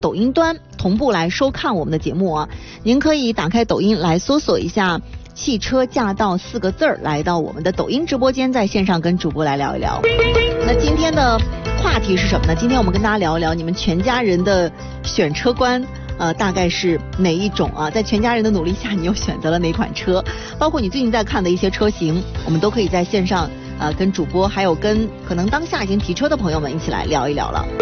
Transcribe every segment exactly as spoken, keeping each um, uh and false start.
抖音端同步来收看我们的节目啊。您可以打开抖音来搜索一下汽车驾到四个字儿，来到我们的抖音直播间，在线上跟主播来聊一聊。那今天的话题是什么呢？今天我们跟大家聊一聊你们全家人的选车观呃，大概是哪一种啊？在全家人的努力下，你又选择了哪款车？包括你最近在看的一些车型，我们都可以在线上呃跟主播，还有跟可能当下已经提车的朋友们一起来聊一聊了。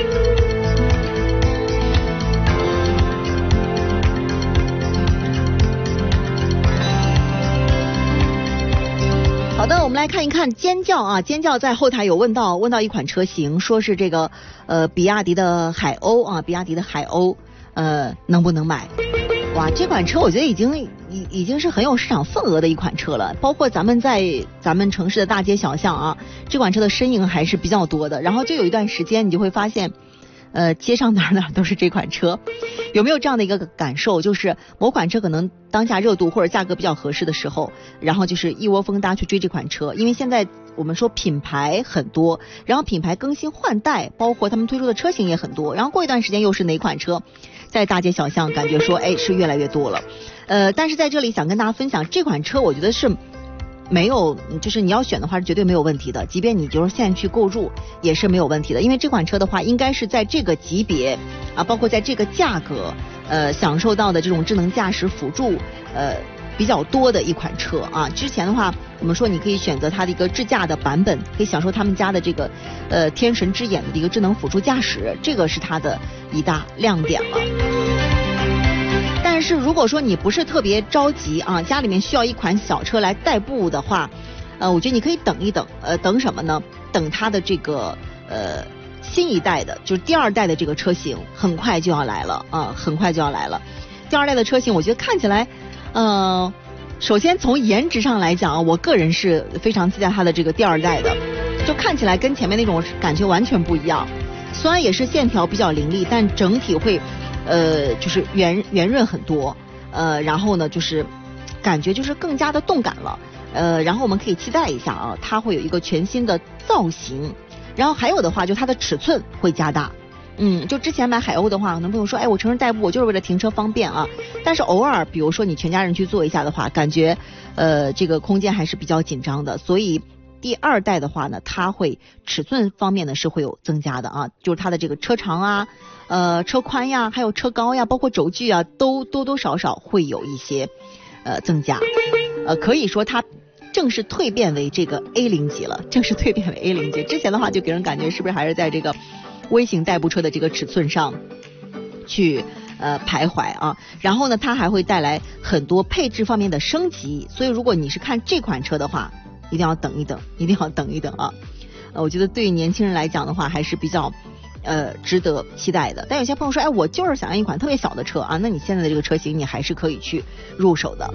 好的，我们来看一看尖叫啊！尖叫在后台有问到问到一款车型，说是这个呃比亚迪的海鸥啊，比亚迪的海鸥呃能不能买？哇，这款车我觉得已经已已经是很有市场份额的一款车了，包括咱们在咱们城市的大街小巷啊，这款车的身影还是比较多的。然后就有一段时间你就会发现。呃，街上哪哪都是这款车，有没有这样的一个感受？就是某款车可能当下热度或者价格比较合适的时候，然后就是一窝蜂大家去追这款车，因为现在我们说品牌很多，然后品牌更新换代，包括他们推出的车型也很多，然后过一段时间又是哪款车，在大街小巷感觉说，哎，是越来越多了。呃，但是在这里想跟大家分享，这款车我觉得是。没有，就是你要选的话是绝对没有问题的，即便你就是现在去购入也是没有问题的，因为这款车的话应该是在这个级别啊，包括在这个价格呃享受到的这种智能驾驶辅助呃比较多的一款车啊。之前的话我们说你可以选择它的一个智驾的版本，可以享受他们家的这个呃天神之眼的一个智能辅助驾驶，这个是它的一大亮点了。但是如果说你不是特别着急啊，家里面需要一款小车来代步的话，呃，我觉得你可以等一等，呃，等什么呢？等它的这个呃新一代的，就是第二代的这个车型，很快就要来了啊，很快就要来了。第二代的车型，我觉得看起来，呃，首先从颜值上来讲啊，我个人是非常期待它的这个第二代的，就看起来跟前面那种感觉完全不一样。虽然也是线条比较凌厉，但整体会。呃，就是圆圆润很多，呃，然后呢，就是感觉就是更加的动感了，呃，然后我们可以期待一下啊，它会有一个全新的造型，然后还有的话，就它的尺寸会加大，嗯，就之前买海鸥的话，很多朋友说，哎，我城市代步我就是为了停车方便啊，但是偶尔，比如说你全家人去坐一下的话，感觉呃这个空间还是比较紧张的，所以。第二代的话呢，它会尺寸方面呢是会有增加的啊，就是它的这个车长啊、呃车宽呀，还有车高呀，包括轴距啊，都多多少少会有一些呃增加，呃可以说它正式蜕变为这个 A 零级了，正式蜕变为 A 零级。之前的话就给人感觉是不是还是在这个微型代步车的这个尺寸上去呃徘徊啊，然后呢，它还会带来很多配置方面的升级，所以如果你是看这款车的话。一定要等一等，一定要等一等啊！呃，我觉得对于年轻人来讲的话，还是比较呃值得期待的。但有些朋友说，哎，我就是想要一款特别小的车啊，那你现在的这个车型，你还是可以去入手的。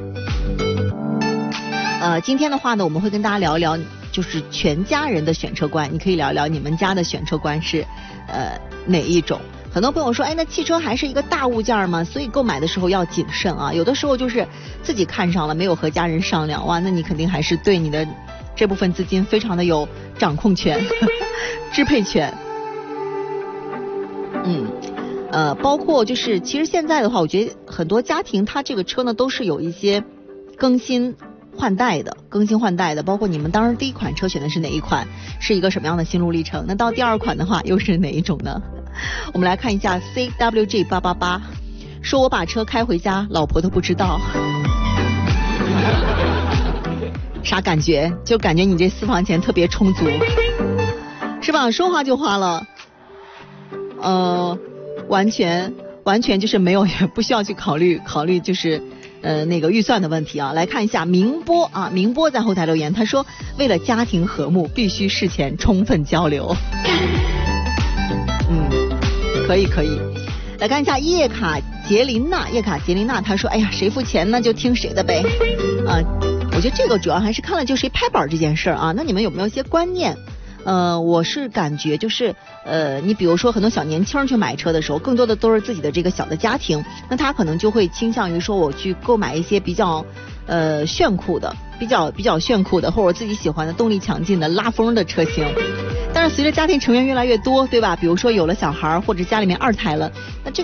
呃，今天的话呢，我们会跟大家聊一聊，就是全家人的选车观，你可以聊一聊你们家的选车观是呃哪一种。很多朋友说，哎，那汽车还是一个大物件嘛，所以购买的时候要谨慎啊。有的时候就是自己看上了，没有和家人商量，哇，那你肯定还是对你的这部分资金非常的有掌控权、支配权。嗯，呃，包括就是其实现在的话，我觉得很多家庭它这个车呢都是有一些更新换代的，更新换代的，包括你们当时第一款车选的是哪一款，是一个什么样的心路历程？那到第二款的话又是哪一种呢？我们来看一下 C W G 八八八，说我把车开回家，老婆都不知道。啥感觉？就感觉你这私房钱特别充足，是吧？说花就花了，呃，完全完全就是没有，也不需要去考虑考虑就是呃那个预算的问题啊。来看一下明波啊，明波在后台留言，他说为了家庭和睦，必须事前充分交流。嗯，可以可以。来看一下叶卡捷琳娜，叶卡捷琳娜她说，哎呀，谁付钱呢就听谁的呗。啊，我觉得这个主要还是看了就谁拍板这件事儿啊。那你们有没有一些观念？呃，我是感觉就是呃，你比如说很多小年轻去买车的时候，更多的都是自己的这个小的家庭，那他可能就会倾向于说我去购买一些比较呃炫酷的，比较比较炫酷的，或者我自己喜欢的动力强劲的拉风的车型。但是随着家庭成员越来越多，对吧？比如说有了小孩或者家里面二胎了，那这